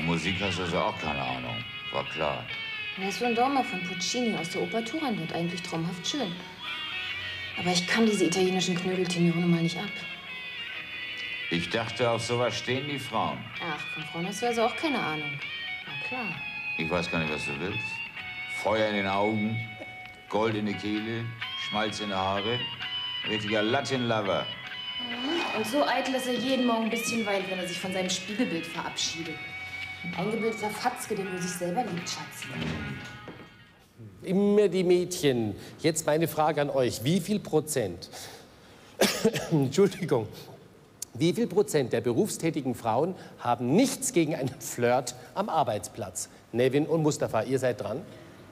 Von Musik hast du also auch keine Ahnung. War klar. Das Dorma von Puccini aus der Oper Turandot, eigentlich traumhaft schön. Aber ich kann diese italienischen Knödeltenöre nun mal nicht ab. Ich dachte, auf sowas stehen die Frauen. Ach, von Frauen hast du also auch keine Ahnung. Na klar. Ich weiß gar nicht, was du willst. Feuer in den Augen, Gold in die Kehle, Schmalz in die Haare. Richtiger Latin-Lover. Und so eitel, dass er jeden Morgen ein bisschen weint, wenn er sich von seinem Spiegelbild verabschiedet. Ein eingebildeter Fatzke, der nur sich selber liebt, Schatz. Immer die Mädchen. Jetzt meine Frage an euch. Wie viel Prozent, Entschuldigung, wie viel Prozent der berufstätigen Frauen haben nichts gegen einen Flirt am Arbeitsplatz? Nevin und Mustafa, ihr seid dran.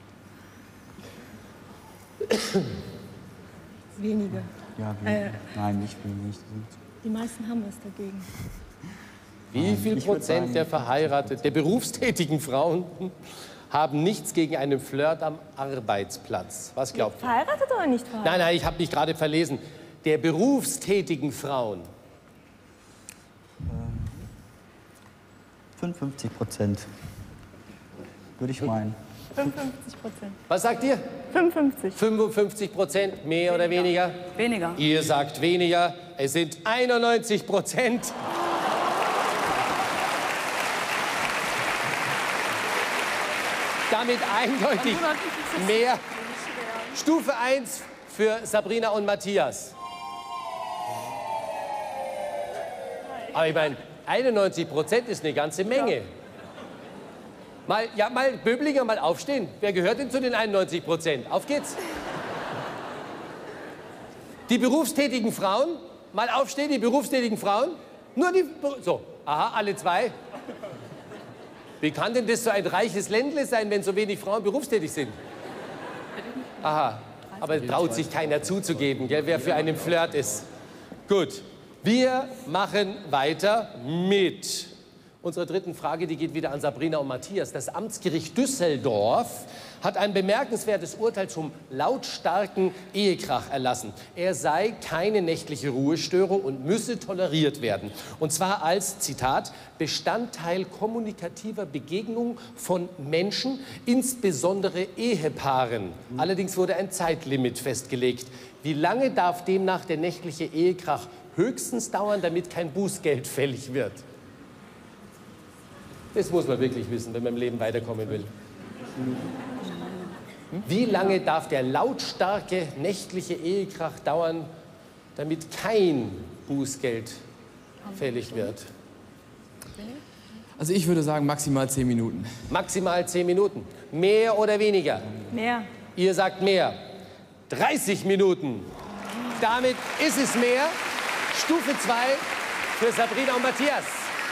Weniger. Ja, nein, nicht wenig. Die meisten haben was dagegen. Wie viel Prozent der der berufstätigen Frauen haben nichts gegen einen Flirt am Arbeitsplatz? Was glaubt ihr? Verheiratet oder nicht verheiratet? Nein, ich habe mich gerade verlesen. Der berufstätigen Frauen. 55%. Würde ich meinen. 55%. Was sagt ihr? 55. 55%, mehr oder weniger? Weniger. Ihr sagt weniger. Es sind 91%. Damit eindeutig mehr. Stufe 1 für Sabrina und Matthias. Aber ich meine, 91% ist eine ganze Menge. Mal Böblinger, mal aufstehen. Wer gehört denn zu den 91%? Auf geht's. Die berufstätigen Frauen, mal aufstehen, die berufstätigen Frauen. Nur die, so, aha, alle zwei. Wie kann denn das so ein reiches Ländle sein, wenn so wenig Frauen berufstätig sind? Aha, aber traut sich keiner zuzugeben, gell, wer für einen Flirt ist. Gut, wir machen weiter mit unserer dritten Frage, die geht wieder an Sabrina und Matthias. Das Amtsgericht Düsseldorf hat ein bemerkenswertes Urteil zum lautstarken Ehekrach erlassen. Er sei keine nächtliche Ruhestörung und müsse toleriert werden. Und zwar als, Zitat, Bestandteil kommunikativer Begegnung von Menschen, insbesondere Ehepaaren. Allerdings wurde ein Zeitlimit festgelegt. Wie lange darf demnach der nächtliche Ehekrach höchstens dauern, damit kein Bußgeld fällig wird? Das muss man wirklich wissen, wenn man im Leben weiterkommen will. Wie lange darf der lautstarke nächtliche Ehekrach dauern, damit kein Bußgeld fällig wird? Also ich würde sagen maximal 10 Minuten. Maximal 10 Minuten. Mehr oder weniger? Mehr. Ihr sagt mehr. 30 Minuten. Damit ist es mehr. Stufe 2 für Sabrina und Matthias.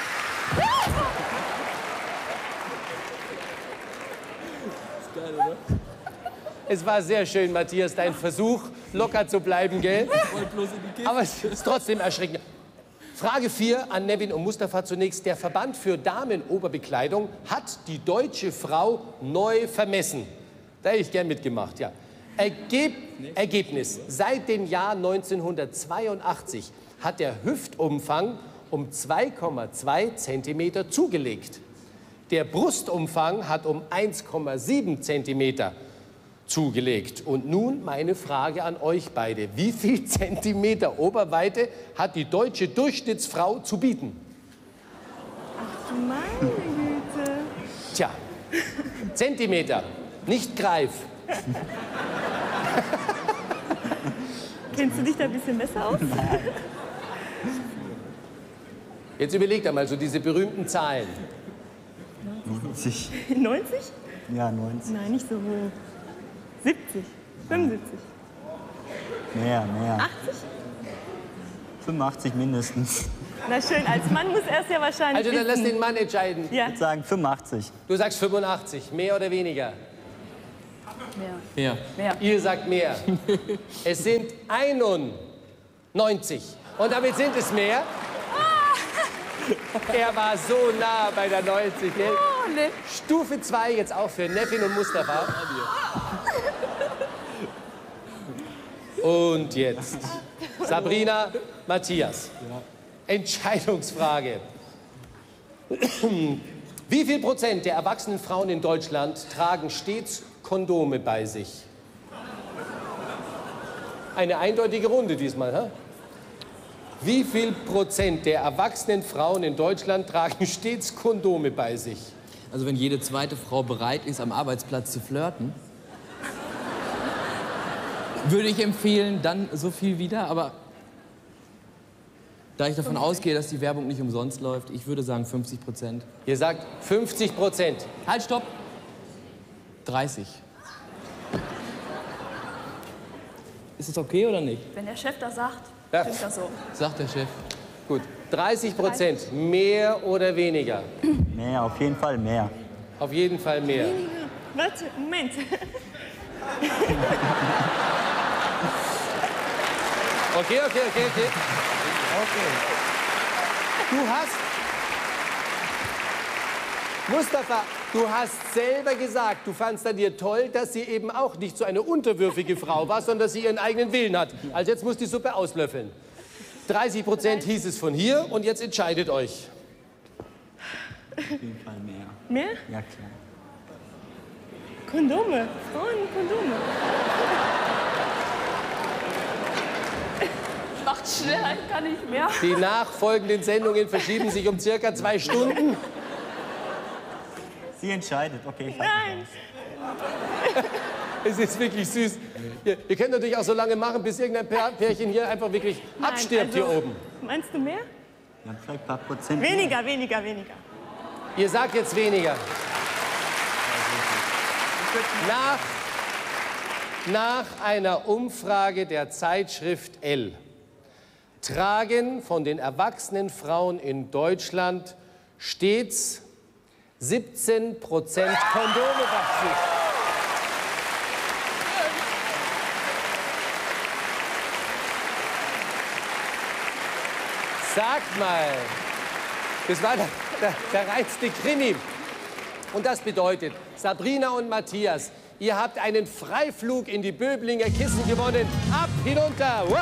Geil, oder? Es war sehr schön, Matthias, dein Versuch, locker zu bleiben, gell? Aber es ist trotzdem erschreckend. Frage 4 an Nevin und Mustafa zunächst. Der Verband für Damenoberbekleidung hat die deutsche Frau neu vermessen. Da hätte ich gern mitgemacht, ja. Ergebnis. Seit dem Jahr 1982 hat der Hüftumfang um 2,2 Zentimeter zugelegt. Der Brustumfang hat um 1,7 Zentimeter zugelegt. Und nun meine Frage an euch beide. Wie viel Zentimeter Oberweite hat die deutsche Durchschnittsfrau zu bieten? Ach du meine Güte. Tja, Zentimeter, nicht Greif. Kennst du dich da ein bisschen besser aus? Jetzt überlegt einmal so diese berühmten Zahlen. 90. 90? Ja, 90. Nein, nicht so hoch. 70, 75. Mehr. 80? 85 mindestens. Na schön, als Mann muss er es ja wahrscheinlich Also dann lass wissen. den Mann entscheiden. Ja. Ich würde sagen 85. Du sagst 85, mehr oder weniger? Ja. Mehr. Ihr sagt mehr. Es sind 91. Und damit sind es mehr. Er war so nah bei der 90. Gell? Oh, nee. Stufe 2 jetzt auch für Nevin und Mustafa. Und jetzt Sabrina, Matthias. Entscheidungsfrage. Wie viel Prozent der erwachsenen Frauen in Deutschland tragen stets Kondome bei sich? Eine eindeutige Runde diesmal, ha? Wie viel Prozent der erwachsenen Frauen in Deutschland tragen stets Kondome bei sich? Also wenn jede zweite Frau bereit ist, am Arbeitsplatz zu flirten, würde ich empfehlen, dann so viel wieder. Aber da ich davon ausgehe, dass die Werbung nicht umsonst läuft, ich würde sagen 50%. Ihr sagt 50%. Halt, stopp! 30. Ist das okay oder nicht? Wenn der Chef das sagt, Ja. stimmt das so. Sagt der Chef. Gut, 30%. Mehr oder weniger? Mehr, auf jeden Fall mehr. Auf jeden Fall mehr. Warte, Moment. Okay. Du hast... Mustafa, du hast selber gesagt, du fandst an dir toll, dass sie eben auch nicht so eine unterwürfige Frau war, sondern dass sie ihren eigenen Willen hat. Also jetzt muss die Suppe auslöffeln. 30% hieß es von hier und jetzt entscheidet euch. Auf jeden Fall mehr. Mehr? Ja, klar. Kondome. Frauenkondome. Macht schneller, ich kann nicht mehr. Die nachfolgenden Sendungen verschieben sich um circa 2 Stunden. Sie entscheidet. Okay, ich Nein. Es ist wirklich süß. Ihr könnt natürlich auch so lange machen, bis irgendein Pärchen hier einfach wirklich Nein, abstirbt hier oben. Meinst du mehr? Ja, vielleicht ein paar Prozent. Weniger. Ihr sagt jetzt weniger. Nach einer Umfrage der Zeitschrift Elle tragen von den erwachsenen Frauen in Deutschland stets 17% Kondome bei sich. Sagt mal, das war der reinste Krimi. Und das bedeutet, Sabrina und Matthias, ihr habt einen Freiflug in die Böblinger Kissen gewonnen. Ab, hinunter, wuff!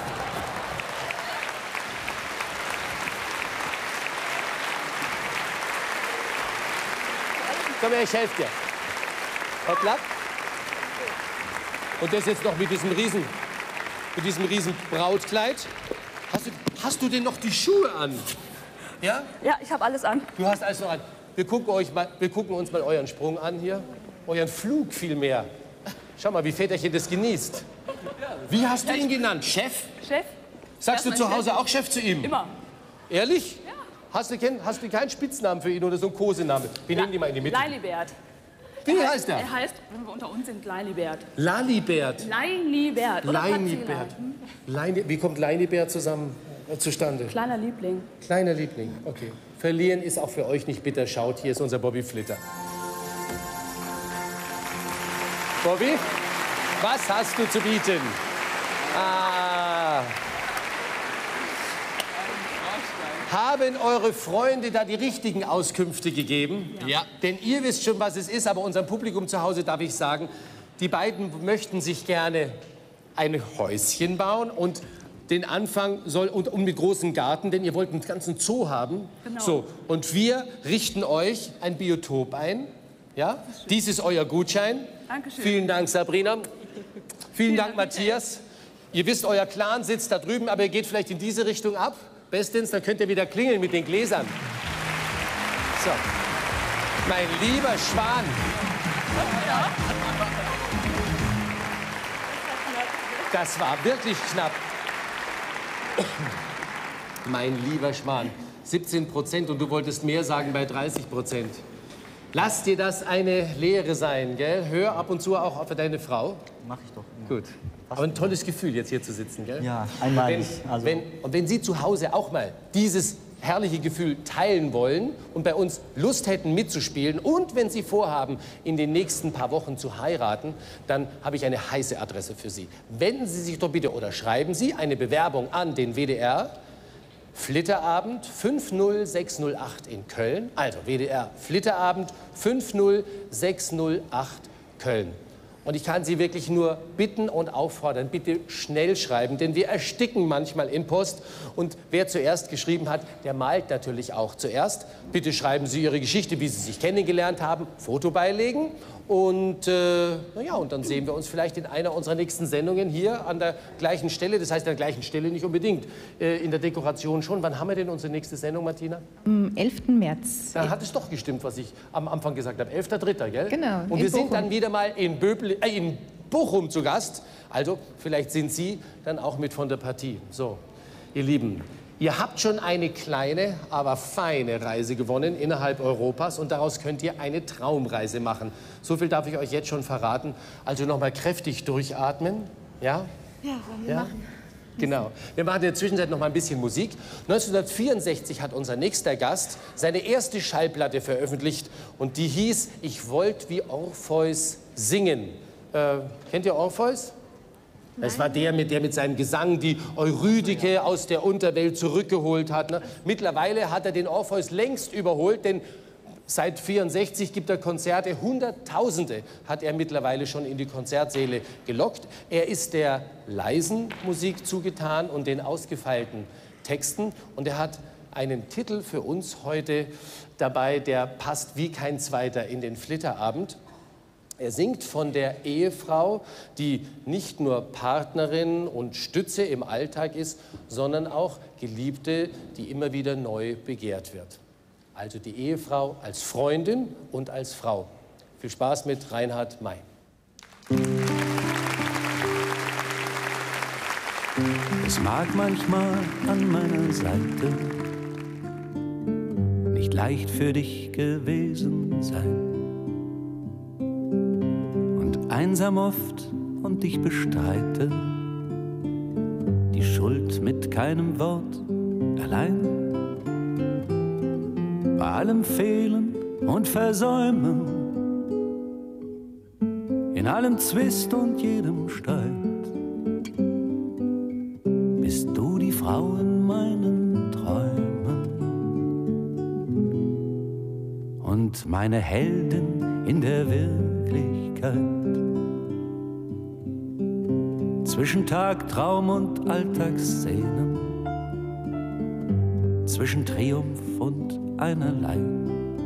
Komm her, ich helfe dir. Hoppla. Und das jetzt noch mit diesem riesen Brautkleid. Hast du denn noch die Schuhe an? Ja? Ja, ich habe alles an. Du hast alles noch an. Wir gucken uns mal euren Sprung an hier. Euren Flug vielmehr. Schau mal, wie Väterchen das genießt. Wie hast du ihn genannt? Chef? Chef? Sagst du zu Hause auch Chef zu ihm? Immer. Ehrlich? Ja. Hast du keinen Spitznamen für ihn oder so einen Kosenamen? Wir nehmen die mal in die Mitte. Lilibert. Wie heißt er? Er heißt, wenn wir unter uns sind, Lilibert. Lalibert. Lilibert. Oder Leinibert. Wie kommt Leinibert zustande? Kleiner Liebling. Kleiner Liebling, okay. Verlieren ist auch für euch nicht bitter. Schaut, hier ist unser Bobby Flitter. Bobby, was hast du zu bieten? Haben eure Freunde da die richtigen Auskünfte gegeben? Ja. Denn ihr wisst schon, was es ist, aber unserem Publikum zu Hause darf ich sagen, die beiden möchten sich gerne ein Häuschen bauen und den Anfang und mit großem Garten, denn ihr wollt einen ganzen Zoo haben. Genau. So, und wir richten euch ein Biotop ein. Ja? Dies ist euer Gutschein. Dankeschön. Vielen Dank, Sabrina. Vielen Dank, Matthias. Ihr wisst, euer Clan sitzt da drüben, aber ihr geht vielleicht in diese Richtung ab. Bestens, dann könnt ihr wieder klingeln mit den Gläsern. So, mein lieber Schwan. Das war wirklich knapp. Mein lieber Schwan, 17% und du wolltest mehr sagen bei 30%. Lass dir das eine Lehre sein, gell? Hör ab und zu auch auf deine Frau. Mach ich doch. Gut. Aber ein tolles Gefühl, jetzt hier zu sitzen, gell? Ja, einmalig. Also, Wenn Sie zu Hause auch mal dieses herrliche Gefühl teilen wollen und bei uns Lust hätten mitzuspielen und wenn Sie vorhaben, in den nächsten paar Wochen zu heiraten, dann habe ich eine heiße Adresse für Sie. Wenden Sie sich doch bitte oder schreiben Sie eine Bewerbung an den WDR Flitterabend 50608 in Köln. Also WDR Flitterabend 50608 Köln. Und ich kann Sie wirklich nur bitten und auffordern, bitte schnell schreiben, denn wir ersticken manchmal in Post. Und wer zuerst geschrieben hat, der malt natürlich auch zuerst. Bitte schreiben Sie Ihre Geschichte, wie Sie sich kennengelernt haben, Foto beilegen. Und, naja, und dann sehen wir uns vielleicht in einer unserer nächsten Sendungen hier an der gleichen Stelle. Das heißt, an der gleichen Stelle nicht unbedingt, in der Dekoration schon. Wann haben wir denn unsere nächste Sendung, Martina? Am 11. März. Dann hat es doch gestimmt, was ich am Anfang gesagt habe. 11.3., gell? Genau, Und in wir sind Bochum. dann wieder mal in Bochum zu Gast. Also, vielleicht sind Sie dann auch mit von der Partie. So, ihr Lieben, ihr habt schon eine kleine, aber feine Reise gewonnen innerhalb Europas und daraus könnt ihr eine Traumreise machen. So viel darf ich euch jetzt schon verraten. Also noch mal kräftig durchatmen, ja? Ja, wollen wir machen. Genau. Wir machen in der Zwischenzeit noch mal ein bisschen Musik. 1964 hat unser nächster Gast seine erste Schallplatte veröffentlicht und die hieß Ich wollt wie Orpheus singen. Kennt ihr Orpheus? Das war der mit seinem Gesang die Eurydike aus der Unterwelt zurückgeholt hat. Ne? Mittlerweile hat er den Orpheus längst überholt, denn seit 1964 gibt er Konzerte. Hunderttausende hat er mittlerweile schon in die Konzertsäle gelockt. Er ist der leisen Musik zugetan und den ausgefeilten Texten. Und er hat einen Titel für uns heute dabei, der passt wie kein zweiter in den Flitterabend. Er singt von der Ehefrau, die nicht nur Partnerin und Stütze im Alltag ist, sondern auch Geliebte, die immer wieder neu begehrt wird. Also die Ehefrau als Freundin und als Frau. Viel Spaß mit Reinhard May. Es mag manchmal an meiner Seite nicht leicht für dich gewesen sein. Einsam oft und ich bestreite die Schuld mit keinem Wort allein. Bei allem Fehlen und Versäumen, in allem Zwist und jedem Streit, bist du die Frau in meinen Träumen und meine Heldin in der Wirklichkeit. Zwischen Tagtraum und Alltagsszenen, zwischen Triumph und einerlei.